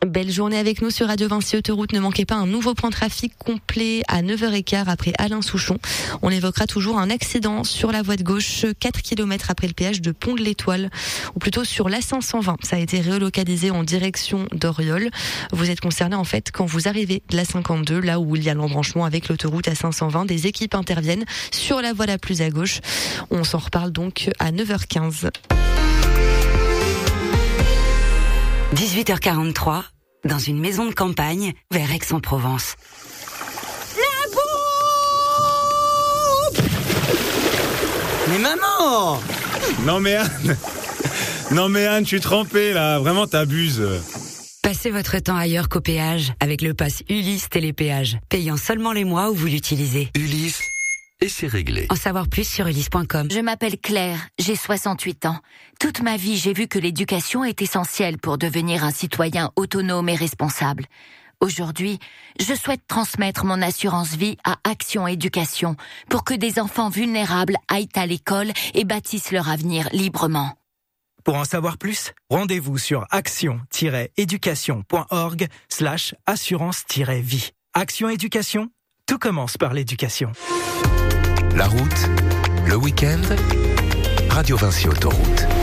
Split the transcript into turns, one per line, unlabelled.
Belle journée avec nous sur Radio Vinci Autoroute. Ne manquez pas un nouveau point de trafic complet à 9h15 après Alain Souchon. On évoquera toujours un accident sur la voie de gauche, 4 km après le péage de Pont de l'Étoile, ou plutôt sur l'A520. Ça a été relocalisé en direction d'Oriol. Vous êtes concerné en fait quand vous arrivez de la 52, là où il y a l'embranchement avec l'autoroute A520. Des équipes interviennent sur la voie la plus à gauche. On s'en reparle donc à 9h15.
18h43, dans une maison de campagne, vers Aix-en-Provence.
La bouffe! Mais maman!
Non mais Anne, je suis trempé là, vraiment t'abuses.
Passez votre temps ailleurs qu'au péage, avec le pass Ulysse Télépéage, payant seulement les mois où vous l'utilisez.
Ulysse, et c'est réglé.
En savoir plus sur ulysse.com.
Je m'appelle Claire, j'ai 68 ans. Toute ma vie, j'ai vu que l'éducation est essentielle pour devenir un citoyen autonome et responsable. Aujourd'hui, je souhaite transmettre mon assurance vie à Action Éducation pour que des enfants vulnérables aillent à l'école et bâtissent leur avenir librement.
Pour en savoir plus, rendez-vous sur action-éducation.org/assurance-vie. Action Éducation, tout commence par l'éducation.
La route, le week-end, Radio Vinci Autoroute.